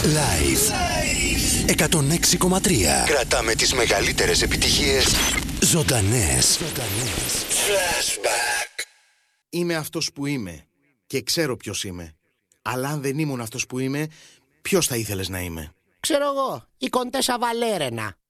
Live 106,3. Κρατάμε τις μεγαλύτερες επιτυχίες ζωντανές. Flashback. Είμαι αυτός που είμαι και ξέρω ποιος είμαι. Αλλά αν δεν ήμουν αυτός που είμαι, ποιος θα ήθελες να είμαι? Ξέρω εγώ, η Κοντέσα Βαλέρενα.